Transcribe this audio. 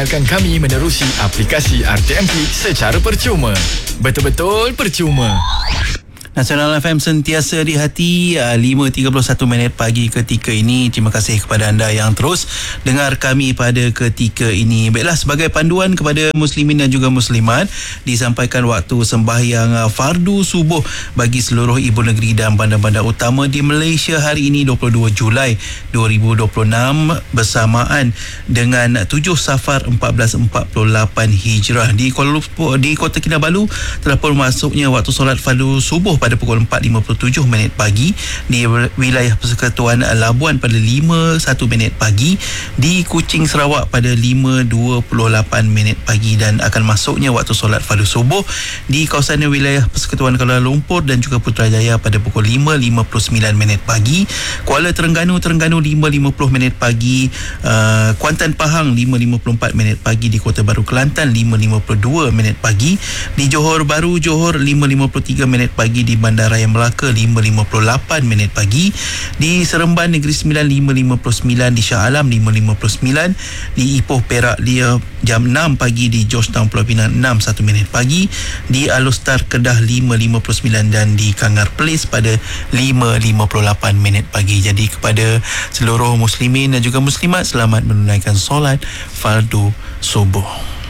dengarkan kami menerusi aplikasi RTMP secara percuma. Betul-betul percuma. Nasional FM sentiasa di hati. 5.31 pagi ketika ini. Terima kasih kepada anda yang terus dengar kami pada ketika ini. Baiklah, sebagai panduan kepada muslimin dan juga muslimat, disampaikan waktu sembahyang fardu subuh bagi seluruh ibu negeri dan bandar-bandar utama di Malaysia hari ini 22 Julai 2026 bersamaan dengan 7 Safar 1448 Hijrah. Di Kuala Lumpur, di Kota Kinabalu telah pun masuknya waktu solat fardu subuh pada pukul 4.57 pagi, di wilayah Persekutuan Labuan pada 5.1 pagi, di Kuching Sarawak pada 5.28 pagi, dan akan masuknya waktu solat fardu subuh di kawasan wilayah Persekutuan Kuala Lumpur dan juga Putrajaya pada pukul 5.59 pagi, Kuala Terengganu 5.50 pagi, Kuantan Pahang 5.54 pagi, di Kota Baru Kelantan 5.52 pagi, di Johor Bahru Johor 5.53 pagi, di Bandaraya Melaka 5.58 pagi, di Seremban Negeri Sembilan 5.59, di Shah Alam 5.59, di Ipoh Perak dia jam 6 pagi, di Georgetown Pulau Pinang 6.1 pagi, di Alustar Kedah 5.59, dan di Kangar Place pada 5.58 pagi. Jadi kepada seluruh muslimin dan juga muslimat, selamat menunaikan solat fardu subuh.